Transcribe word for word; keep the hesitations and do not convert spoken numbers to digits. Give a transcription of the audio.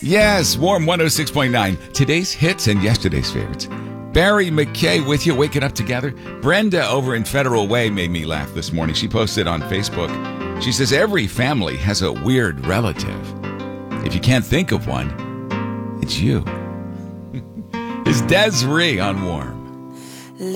Yes, Warm one oh six point nine. Today's hits and yesterday's favorites. Barry McKay with you, waking up together. Brenda over in Federal Way made me laugh this morning. She posted on Facebook. She says, every family has a weird relative. If you can't think of one, it's you. It's Desiree on Warm.